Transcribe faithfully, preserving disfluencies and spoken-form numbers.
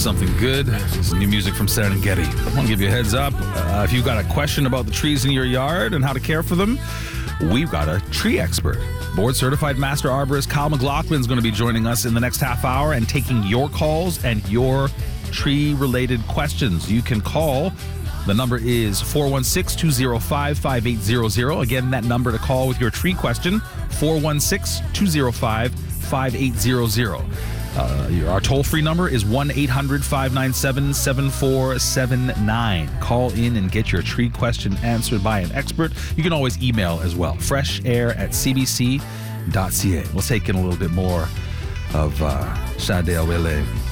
Something good. This is new music from Serengeti. I want to give you a heads up. Uh, if you've got a question about the trees in your yard and how to care for them, we've got a tree expert. Board certified master arborist Kyle McLaughlin is going to be joining us in the next half hour and taking your calls and your tree related questions. You can call. The number is four one six, two zero five, five eight zero zero. Again, that number to call with your tree question, four one six, two zero five, five eight zero zero. Uh, your, our toll-free number is one eight hundred, five nine seven, seven four seven nine. Call in and get your tree question answered by an expert. You can always email as well, fresh air at c b c dot c a. We'll take in a little bit more of uh, Shade Awele.